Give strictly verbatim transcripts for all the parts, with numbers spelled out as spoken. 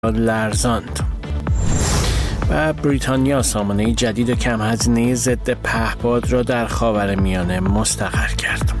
لرزاند. و بریتانیا سامانه جدید و کم هزینه ضد پهپاد را در خاورمیانه مستقر کرد.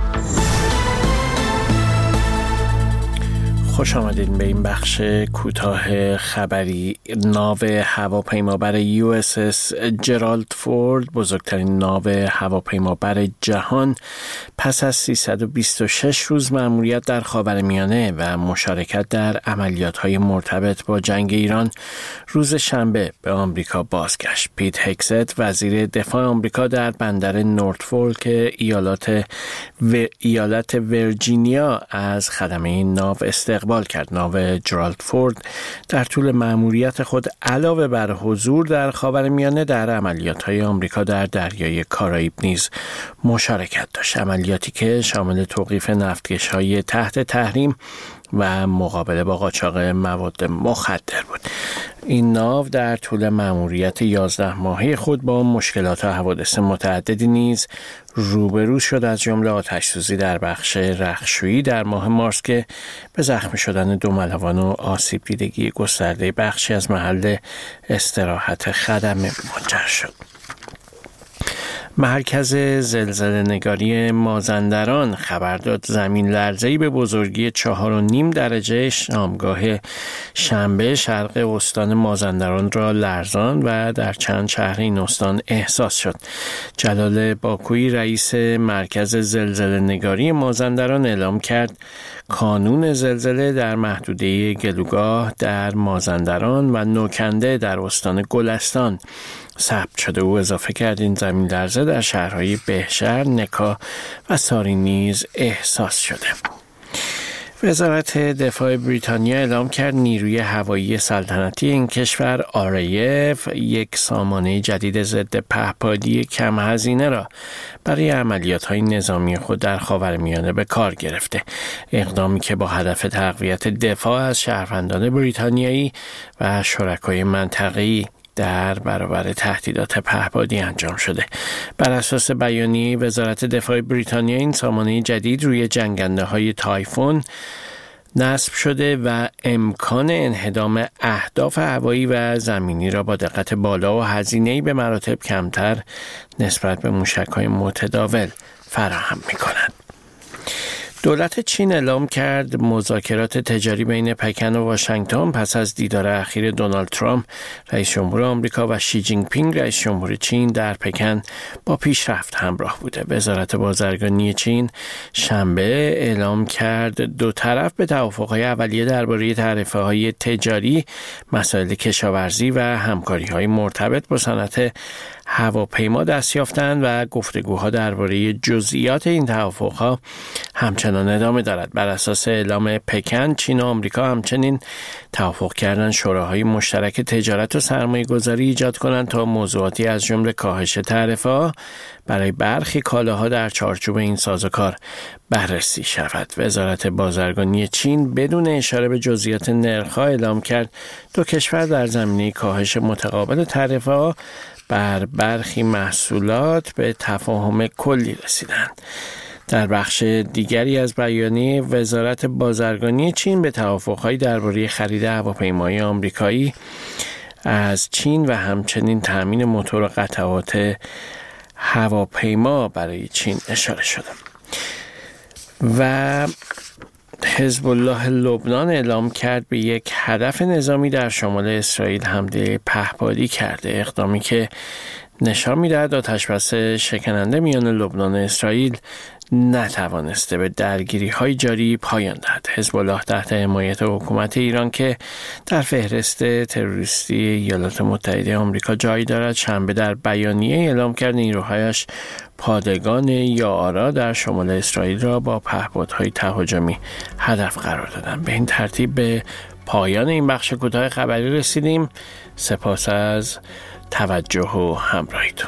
خوش آمدید به این بخش کوتاه خبری. ناو هواپیمابر یو اس اس جرالد فورد، بزرگترین ناو هواپیمابر جهان، پس از سیصد و بیست و شش روز مأموریت در خاورمیانه و مشارکت در عملیات‌های مرتبط با جنگ ایران، روز شنبه به آمریکا بازگشت. پیت هگست، وزیر دفاع آمریکا، در بندر نورتفولک ایالات و ایالت ویرجینیا از خدمه این ناو استقبال کرد. ناو جرالد فورد در طول مأموریت خود علاوه بر حضور در خاورمیانه در عملیات‌های آمریکا در دریای کارائیب نیز مشارکت داشت، عملیاتی که شامل توقیف نفتکش‌های تحت تحریم و مقابله با قاچاق مواد مخدر بود. این ناو در طول مأموریت یازده ماهه خود با مشکلات و حوادث متعددی نیز روبرو شد، از جمله آتش‌سوزی در بخش رختشویی در ماه مارس که به زخمی شدن دو ملوان و آسیب دیدگی گسترده بخشی از محل استراحت خدمه منجر شد. مرکز زلزله‌نگاری مازندران خبر داد زمین لرزه‌ای به بزرگی چهار و نیم درجه شامگاه شنبه شرق استان مازندران را لرزاند و در چند شهر این استان احساس شد. جلال باکویی، رئیس مرکز زلزله‌نگاری مازندران، اعلام کرد کانون زلزله در محدوده گلوگاه در مازندران و نوکنده در استان گلستان ثبت شده. او اضافه کرد این زمین لرزه در شهرهای بهشهر، نکا و ساری نیز احساس شده. وزارت دفاع بریتانیا اعلام کرد نیروی هوایی سلطنتی این کشور آر ای اف یک سامانه جدید ضد پهپادی کم هزینه را برای عملیات‌های نظامی خود در خاورمیانه به کار گرفته. اقدامی که با هدف تقویت دفاع از شهروندان بریتانیایی و شرکای منطقه‌ای در برابر تهدیدات پهپادی انجام شده. بر اساس بیانیه وزارت دفاع بریتانیا، این سامانه جدید روی جنگنده‌های تایفون نصب شده و امکان انهدام اهداف هوایی و زمینی را با دقت بالا و هزینه‌ای به مراتب کمتر نسبت به موشک‌های متداول فراهم می‌کند. دولت چین اعلام کرد مذاکرات تجاری بین پکن و واشنگتن پس از دیدار اخیر دونالد ترامپ رئیس جمهور آمریکا و شی جین پینگ رئیس جمهور چین در پکن با پیشرفت همراه بوده. وزارت بازرگانی چین شنبه اعلام کرد دو طرف به توافق‌های اولیه درباره تعرفه‌های تجاری، مسائل کشاورزی و همکاری‌های مرتبط با صنعت هواپیما دست یافتند و گفتگوها درباره جزئیات این توافق‌ها همچنان ادامه دارد. بر اساس اعلام پکن، چین و آمریکا همچنین توافق کردند شوراهای مشترک تجارت و سرمایه‌گذاری ایجاد کنند تا موضوعاتی از جمله کاهش تعرفه‌ها برای برخی کالاها در چارچوب این سازوکار بررسی شود. وزارت بازرگانی چین بدون اشاره به جزئیات نرخ‌ها اعلام کرد دو کشور در زمینه کاهش متقابل تعرفه‌ها بر برخی محصولات به تفاهم کلی رسیدند. در بخش دیگری از بیانیه وزارت بازرگانی چین به توافق‌های درباره خرید هواپیمای آمریکایی از چین و همچنین تأمین موتور و قطعات هواپیما برای چین اشاره شد. و حزب الله لبنان اعلام کرد به یک هدف نظامی در شمال اسرائیل حمله پهپادی کرده، اقدامی که نشان می‌دهد آتش‌بس شکننده میان لبنان و اسرائیل نتوانسته به درگیری‌های جاری پایان دهد. حزب الله تحت حمایت حکومت ایران که در فهرست تروریستی ایالات متحده آمریکا جای دارد، شنبه در بیانیه اعلام کرد نیروهایش پادگان یاعارا در شمال اسرائیل را با پهپادهای تهاجمی هدف قرار دادند. به این ترتیب به پایان این بخش کوتاه خبری رسیدیم. سپاس از توجه و همراهیتون.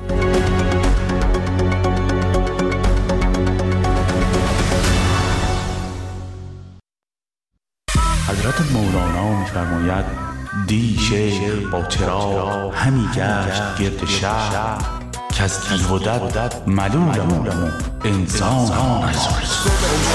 حضرت مولانا می‌فرماید دی شیخ با چراغ همی گشت گرد شهر که از دیودت ملولم انسان ها